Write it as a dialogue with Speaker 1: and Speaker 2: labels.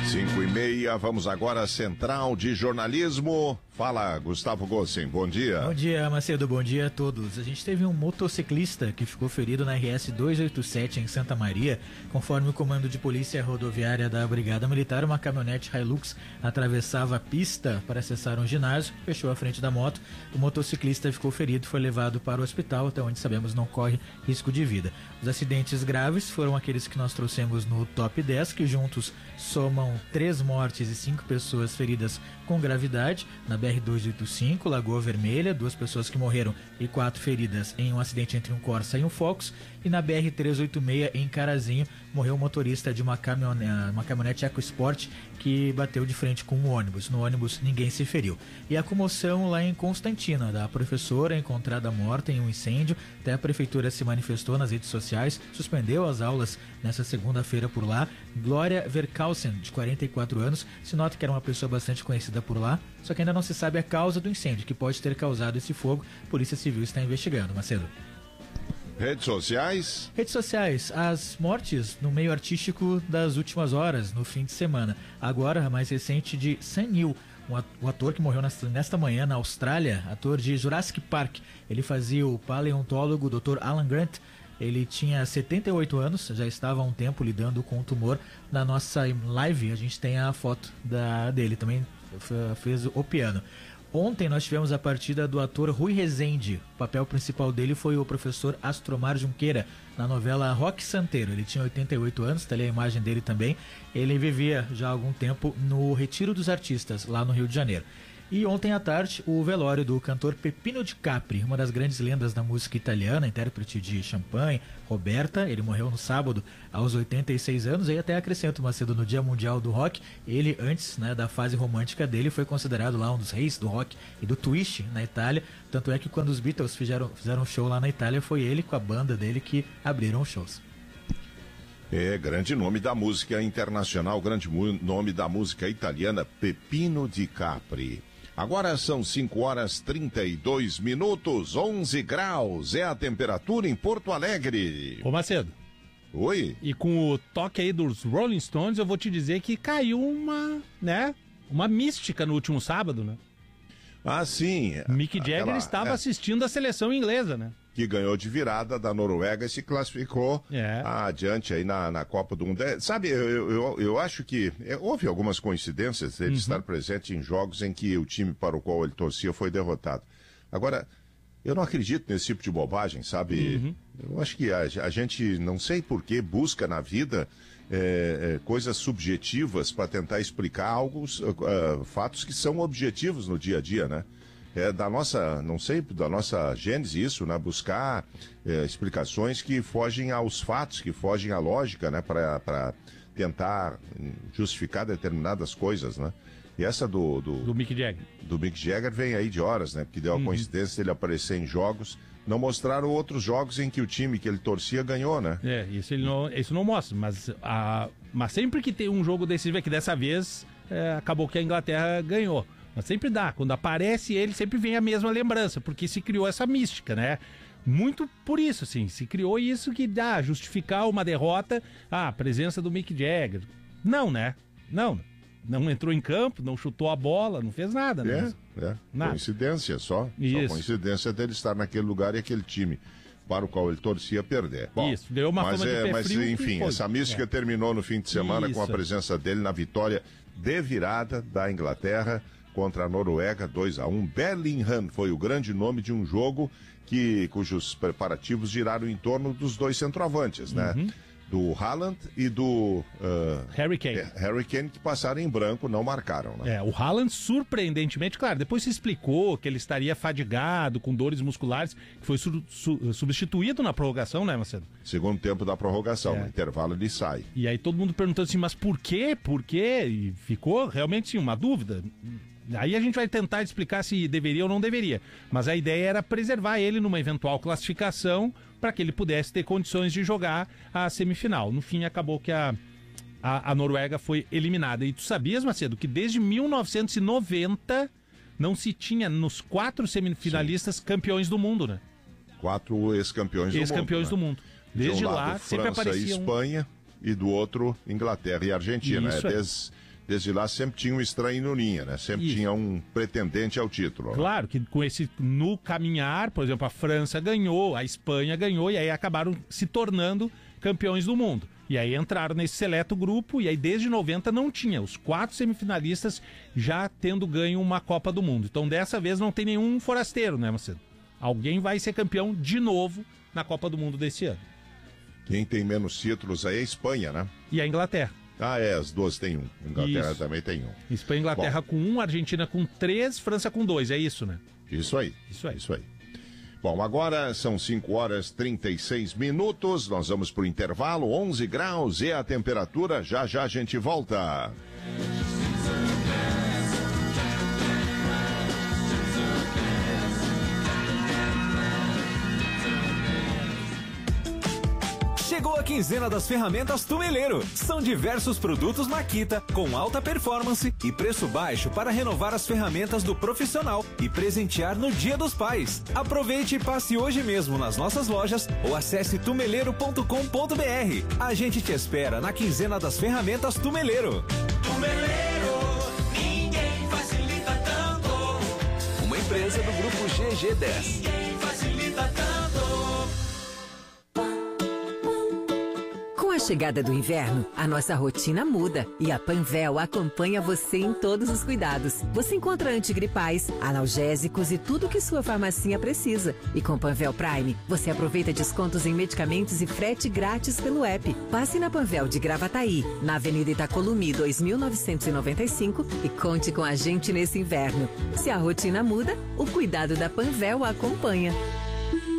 Speaker 1: 5:30, vamos agora à Central de Jornalismo. Fala, Gustavo Gossen, bom dia.
Speaker 2: Bom dia, Macedo, bom dia a todos. A gente teve um motociclista que ficou ferido na RS 287 em Santa Maria. Conforme o comando de polícia rodoviária da Brigada Militar, uma caminhonete Hilux atravessava a pista para acessar um ginásio, fechou a frente da moto. O motociclista ficou ferido e foi levado para o hospital, até onde sabemos não corre risco de vida. Os acidentes graves foram aqueles que nós trouxemos no Top 10, que juntos somam 3 mortes e 5 pessoas feridas com gravidade na BR-285, Lagoa Vermelha, 2 pessoas que morreram e 4 feridas em um acidente entre um Corsa e um Focus, e na BR-386 em Carazinho morreu o motorista de uma caminhonete EcoSport que bateu de frente com um ônibus. No ônibus ninguém se feriu. E a comoção lá em Constantina, da professora encontrada morta em um incêndio. Até a prefeitura se manifestou nas redes sociais, suspendeu as aulas nessa segunda-feira por lá. Glória Verkausen, de 44 anos, se nota que era uma pessoa bastante conhecida por lá, só que ainda não se sabe a causa do incêndio que pode ter causado esse fogo. A Polícia Civil está investigando. Macedo.
Speaker 1: Redes sociais?
Speaker 2: Redes sociais, as mortes no meio artístico das últimas horas, no fim de semana. Agora, a mais recente de Sam Neill, o ator que morreu nesta manhã na Austrália, ator de Jurassic Park. Ele fazia o paleontólogo Dr. Alan Grant. Ele tinha 78 anos, já estava há um tempo lidando com o tumor. Na nossa live a gente tem a foto dele, também fez o piano. Ontem nós tivemos a partida do ator Rui Rezende. O papel principal dele foi o professor Astromar Junqueira, na novela Roque Santeiro. Ele tinha 88 anos, está ali a imagem dele também. Ele vivia já há algum tempo no Retiro dos Artistas, lá no Rio de Janeiro. E ontem à tarde, o velório do cantor Peppino Di Capri, uma das grandes lendas da música italiana, intérprete de Champagne, Roberta. Ele morreu no sábado aos 86 anos. E até acrescento, Macedo, no Dia Mundial do Rock, ele, antes da fase romântica dele, foi considerado lá um dos reis do rock e do twist na Itália. Tanto é que quando os Beatles fizeram um show lá na Itália, foi ele com a banda dele que abriram os shows.
Speaker 1: Grande nome da música internacional, grande nome da música italiana, Peppino Di Capri. Agora são 5:32, 11 graus, é a temperatura em Porto Alegre.
Speaker 3: Ô Macedo.
Speaker 1: Oi?
Speaker 3: E com o toque aí dos Rolling Stones, eu vou te dizer que caiu uma mística no último sábado, né?
Speaker 1: Ah, sim.
Speaker 3: Mick Jagger estava assistindo a seleção inglesa, né?
Speaker 1: Que ganhou de virada da Noruega e se classificou adiante aí na Copa do Mundo. Sabe, eu acho que houve algumas coincidências ele estar presente em jogos em que o time para o qual ele torcia foi derrotado. Agora, eu não acredito nesse tipo de bobagem, sabe? Eu acho que a gente, não sei por que, busca na vida coisas subjetivas para tentar explicar fatos que são objetivos no dia a dia, né? Da nossa gênese isso, né? Buscar explicações que fogem aos fatos, que fogem à lógica, né? Para tentar justificar determinadas coisas, né? E essa do
Speaker 3: Mick Jagger.
Speaker 1: Do Mick Jagger vem aí de horas, né? Porque deu a coincidência dele aparecer em jogos, não mostraram outros jogos em que o time que ele torcia ganhou, né?
Speaker 3: Isso não mostra, mas sempre que tem um jogo decisivo, que dessa vez acabou que a Inglaterra ganhou. Mas sempre dá, quando aparece ele, sempre vem a mesma lembrança, porque se criou essa mística, né? Muito por isso, assim, se criou isso que dá, justificar uma derrota, a presença do Mick Jagger. Não, né? Não entrou em campo, não chutou a bola, não fez nada, né? Nada.
Speaker 1: Coincidência só coincidência dele estar naquele lugar e aquele time para o qual ele torcia perder. Bom,
Speaker 3: isso, deu uma fama de pé frio.
Speaker 1: Mas enfim, essa mística terminou no fim de semana com a presença dele na vitória de virada da Inglaterra contra a Noruega, 2-1. Bellingham foi o grande nome de um jogo cujos preparativos giraram em torno dos dois centroavantes, né? Do Haaland e do
Speaker 3: Harry Kane.
Speaker 1: Harry Kane, que passaram em branco, não marcaram, né?
Speaker 3: O Haaland, surpreendentemente, claro, depois se explicou que ele estaria fadigado, com dores musculares, que foi substituído na prorrogação, né, Marcelo?
Speaker 1: Segundo tempo da prorrogação, no intervalo ele sai.
Speaker 3: E aí todo mundo perguntando assim, mas por quê? Por quê? E ficou realmente uma dúvida. Aí a gente vai tentar explicar se deveria ou não deveria. Mas a ideia era preservar ele numa eventual classificação para que ele pudesse ter condições de jogar a semifinal. No fim, acabou que a Noruega foi eliminada. E tu sabias, Macedo, que desde 1990 não se tinha nos 4 semifinalistas campeões do mundo, né?
Speaker 1: 4 ex-campeões
Speaker 3: do mundo. Desde
Speaker 1: de um
Speaker 3: lá,
Speaker 1: lado,
Speaker 3: sempre
Speaker 1: França
Speaker 3: aparecia
Speaker 1: e Espanha, e do outro, Inglaterra e Argentina.
Speaker 3: Isso
Speaker 1: desde lá sempre tinha um estranho no linha, né? Sempre tinha um pretendente ao título.
Speaker 3: Claro, que com esse, no caminhar, por exemplo, a França ganhou, a Espanha ganhou, e aí acabaram se tornando campeões do mundo. E aí entraram nesse seleto grupo, e aí desde 90 não tinha. Os 4 semifinalistas já tendo ganho uma Copa do Mundo. Então dessa vez não tem nenhum forasteiro, né, Macedo? Alguém vai ser campeão de novo na Copa do Mundo desse ano.
Speaker 1: Quem tem menos títulos aí é a Espanha, né?
Speaker 3: E a Inglaterra.
Speaker 1: As duas tem um. A Inglaterra também tem um.
Speaker 3: Espanha e Inglaterra com 1, Argentina com 3, França com 2, é isso, né?
Speaker 1: Isso aí. Bom, agora são 5h36. Nós vamos para o intervalo, 11 graus e a temperatura. Já a gente volta.
Speaker 4: Chegou a quinzena das ferramentas Tumeleiro. São diversos produtos Makita com alta performance e preço baixo para renovar as ferramentas do profissional e presentear no Dia dos Pais. Aproveite e passe hoje mesmo nas nossas lojas ou acesse tumeleiro.com.br. A gente te espera na quinzena das ferramentas Tumeleiro.
Speaker 5: Tumeleiro, ninguém facilita tanto.
Speaker 4: Uma empresa do grupo GG10.
Speaker 5: Ninguém facilita tanto.
Speaker 6: Com a chegada do inverno, a nossa rotina muda e a Panvel acompanha você em todos os cuidados. Você encontra antigripais, analgésicos e tudo que sua farmacinha precisa. E com Panvel Prime, você aproveita descontos em medicamentos e frete grátis pelo app. Passe na Panvel de Gravataí, na Avenida Itacolumi 2995 e conte com a gente nesse inverno. Se a rotina muda, o cuidado da Panvel acompanha.